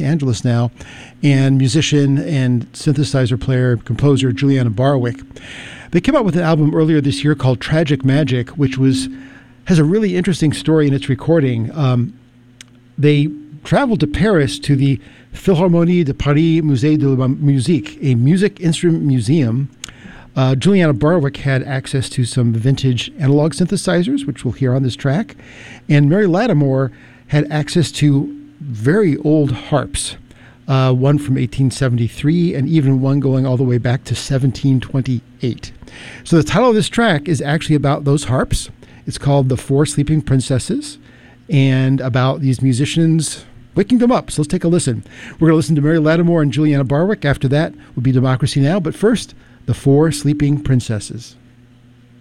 Angeles now, and musician and synthesizer player, composer Juliana Barwick. They came out with an album earlier this year called Tragic Magic, which has a really interesting story in its recording. They traveled to Paris to the Philharmonie de Paris Musée de la Musique, a music instrument museum. Juliana Barwick had access to some vintage analog synthesizers, which we'll hear on this track, and Mary Lattimore had access to very old harps, one from 1873 and even one going all the way back to 1728. So the title of this track is actually about those harps. It's called The Four Sleeping Princesses, and about these musicians waking them up. So let's take a listen. We're going to listen to Mary Lattimore and Juliana Barwick. After that will be Democracy Now! But first, The Four Sleeping Princesses.